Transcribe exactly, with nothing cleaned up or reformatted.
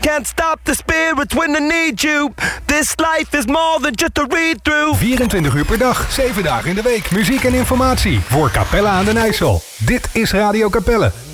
Can't stop the spirits when I need you. This life is more than just a read-through. vierentwintig uur per dag, zeven dagen in de week. Muziek en informatie voor Capelle aan den IJssel. Dit is Radio Capelle.